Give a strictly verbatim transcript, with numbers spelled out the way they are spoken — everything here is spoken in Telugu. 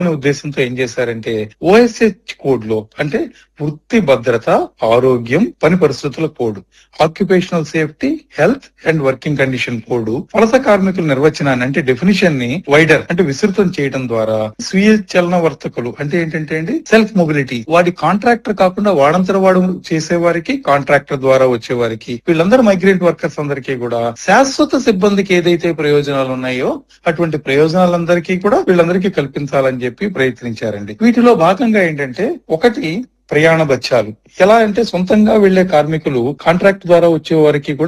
అనే ఉద్దేశంతో ఏం చేశారంటే ఓఎస్హెచ్ కోడ్ లో అంటే వృత్తి భద్రత, ఆరోగ్యం, పని పరిస్థితుల code, occupational safety, health and working condition code వలస కార్మికుల నిర్వచనాన్ని అంటే డెఫినిషన్ ని వైడర్ అంటే విస్తృతం చేయడం ద్వారా స్వీయ చలన వర్తకులు అంటే ఏంటంటే అండి సెల్ఫ్ మొబిలిటీ, వాడి కాంట్రాక్టర్ కాకుండా వాడంతర వాడు చేసే వారికి, కాంట్రాక్టర్ ద్వారా వచ్చే వారికి, వీళ్ళందరూ మైగ్రెంట్ వర్కర్స్ అందరికీ కూడా శాశ్వత సిబ్బందికి ఏదైతే ప్రయోజనాలు ఉన్నాయో అటువంటి ప్రయోజనాలందరికీ కూడా వీళ్ళందరికీ కల్పించాలని చెప్పి ప్రయత్నించారండి. వీటిలో భాగంగా ఏంటంటే ఒకటి ప్రయాణ భత్యాలు. ఎలా అంటే సొంతంగా వెళ్లే కార్మికులు కాంట్రాక్ట్ ద్వారా వచ్చే వారికి కూడా